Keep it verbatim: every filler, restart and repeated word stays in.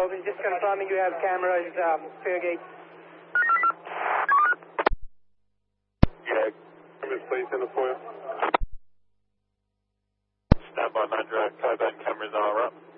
thousand, just confirming you have cameras, um, fair gate. Yeah, cameras please in the foyer. Stand by nine direct, Coburn cameras are up.